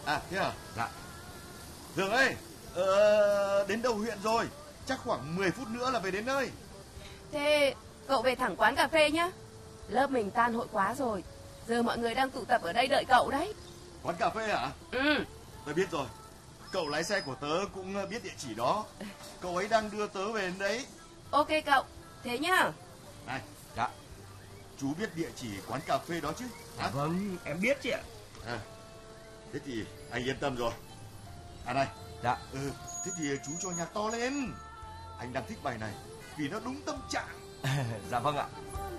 À thế à? Dạ. Dương ơi, đến đầu huyện rồi, chắc khoảng 10 phút nữa là về đến nơi. Thế cậu về thẳng quán cà phê nhá. Lớp mình tan hội quá rồi, giờ mọi người đang tụ tập ở đây đợi cậu đấy. Quán cà phê hả? Ừ. Tôi biết rồi. Cậu lái xe của tớ cũng biết địa chỉ đó. Cậu ấy đang đưa tớ về đến đấy. Ok cậu, thế nhá. Này, Dạ. chú biết địa chỉ quán cà phê đó chứ? Dạ vâng, em biết chị ạ. À, thế thì anh yên tâm rồi. À này. Dạ. Thế thì chú cho nhạc to lên. Anh đang thích bài này vì nó đúng tâm trạng. Dạ vâng ạ.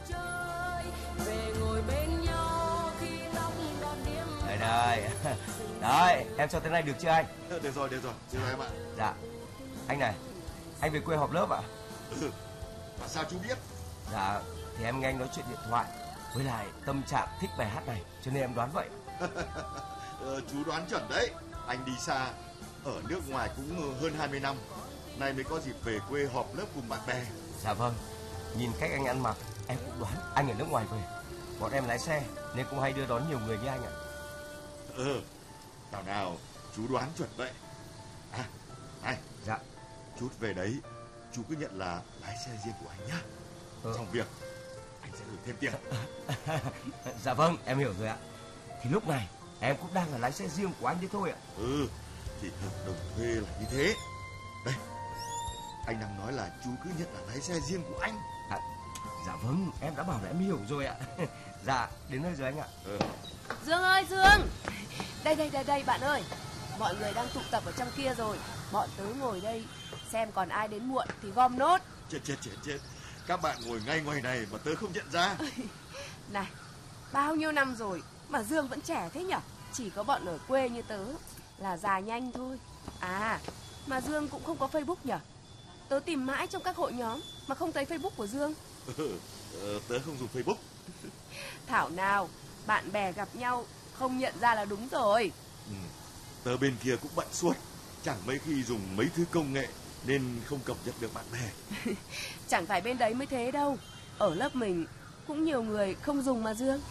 Đây đây. Đấy, em cho tên này được chưa anh? Được rồi em ạ. Dạ. Anh này, anh về quê họp lớp ạ? Và sao chú biết? Dạ, thì em nghe anh nói chuyện điện thoại, với lại tâm trạng thích bài hát này, cho nên em đoán vậy. Chú đoán chuẩn đấy. Anh đi xa, ở nước ngoài cũng hơn 20 năm. Nay mới có dịp về quê họp lớp cùng bạn bè. Dạ vâng, nhìn cách anh ăn mặc, em cũng đoán anh ở nước ngoài về. Bọn em lái xe nên cũng hay đưa đón nhiều người như anh ạ. Nào chú đoán chuẩn vậy. À, này. Dạ. Chút về đấy, chú cứ nhận là lái xe riêng của anh nhá. Xong việc anh sẽ gửi thêm tiền. Dạ vâng, em hiểu rồi ạ. Thì lúc này em cũng đang là lái xe riêng của anh đấy thôi ạ. Thì hợp đồng thuê là như thế. Đây, anh đang nói là chú cứ nhận là lái xe riêng của anh. Dạ vâng, em đã bảo là em hiểu rồi ạ. Dạ, đến nơi rồi anh ạ. Dương ơi Dương, đây bạn ơi. Mọi người đang tụ tập ở trong kia rồi. Bọn tớ ngồi đây xem còn ai đến muộn thì gom nốt. Chết. Các bạn ngồi ngay ngoài này mà tớ không nhận ra. Này, bao nhiêu năm rồi mà Dương vẫn trẻ thế nhở? Chỉ có bọn ở quê như tớ là già nhanh thôi. À, mà Dương cũng không có Facebook nhở? Tớ tìm mãi trong các hội nhóm mà không thấy Facebook của Dương. Tớ không dùng Facebook. Thảo nào, bạn bè gặp nhau không nhận ra là đúng rồi. Tớ bên kia cũng bận suốt, chẳng mấy khi dùng mấy thứ công nghệ nên không cập nhật được bạn bè. Chẳng phải bên đấy mới thế đâu. Ở lớp mình cũng nhiều người không dùng mà Dương.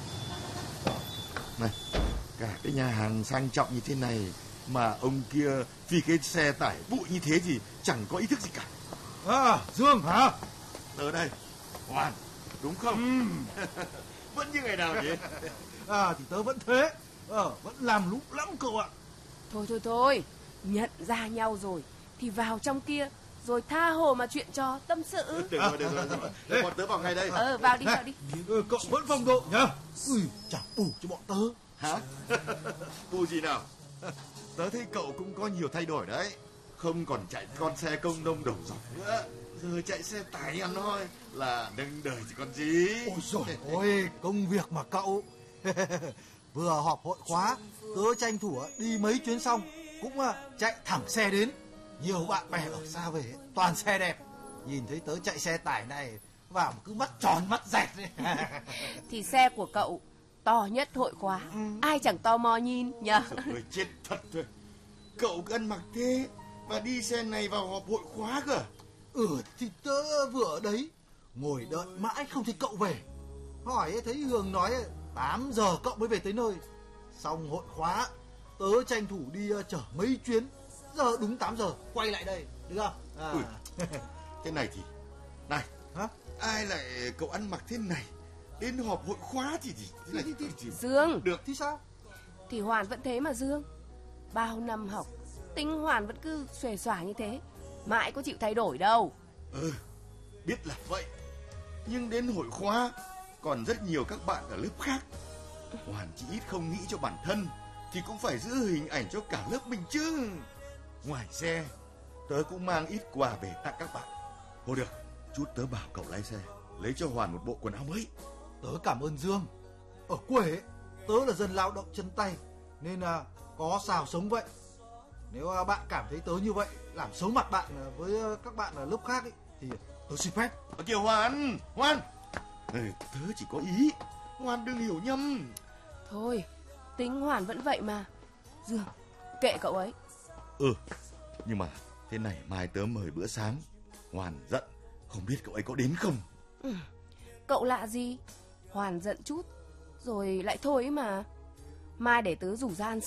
Này, cả cái nhà hàng sang trọng như thế này mà ông kia phi cái xe tải bụi như thế thì chẳng có ý thức gì cả. Dương hả? Tớ đây, Hoàn, đúng không? Vẫn như ngày nào vậy? Thì tớ vẫn thế. Vẫn làm lúng lắm cậu ạ. Thôi, nhận ra nhau rồi thì vào trong kia rồi tha hồ mà chuyện trò tâm sự. Được rồi. Bọn tớ vào ngay đây. Vào đi. Cậu vẫn phong độ nhá. Chả bù cho bọn tớ. Hả? Bù gì nào? Tớ thấy cậu cũng có nhiều thay đổi đấy. Không còn chạy con xe công nông đầu dọc nữa. Giờ chạy xe tải ăn thôi là nâng đời chứ còn gì. Ôi dồi ôi, công việc mà cậu. Vừa họp hội khóa, tớ tranh thủ đi mấy chuyến xong cũng chạy thẳng xe đến. Nhiều bạn bè ở xa về toàn xe đẹp. Nhìn thấy tớ chạy xe tải này vào cứ mắt tròn mắt dẹt. Thì xe của cậu to nhất hội khóa, ai chẳng tò mò nhìn nhờ. Trời, chết thật rồi. Cậu cứ ăn mặc thế mà đi xe này vào họp hội khóa cơ? Thì tớ vừa ở đấy ngồi đợi mãi không thấy cậu về. Hỏi thấy Hường nói 8 giờ cậu mới về tới nơi. Xong hội khóa tớ tranh thủ đi chở mấy chuyến. Giờ đúng 8 giờ quay lại đây, được không? Thế này thì này, ai lại cậu ăn mặc thế này đến họp hội khóa thì Dương được thì sao? Thì Hoàn vẫn thế mà Dương. Bao năm học tính Hoàn vẫn cứ xuề xòa như thế, mãi có chịu thay đổi đâu. Biết là vậy, nhưng đến hội khóa còn rất nhiều các bạn ở lớp khác. Hoàn chỉ ít không nghĩ cho bản thân thì cũng phải giữ hình ảnh cho cả lớp mình chứ. Ngoài xe, tớ cũng mang ít quà về tặng các bạn. Thôi được, chút tớ bảo cậu lái xe lấy cho Hoàn một bộ quần áo mới. Tớ cảm ơn Dương. Ở quê tớ là dân lao động chân tay nên có xào sống vậy. Nếu bạn cảm thấy tớ như vậy làm xấu mặt bạn với các bạn ở lớp khác thì tớ xin phép. Kìa Hoàn, tớ chỉ có ý, Hoàn đừng hiểu nhầm. Thôi, tính Hoàn vẫn vậy mà. Dương, kệ cậu ấy. Nhưng mà thế này mai tớ mời bữa sáng, Hoàn giận, không biết cậu ấy có đến không? Cậu lạ gì? Hoàn giận chút rồi lại thôi ấy mà. Mai để tớ rủ ra ăn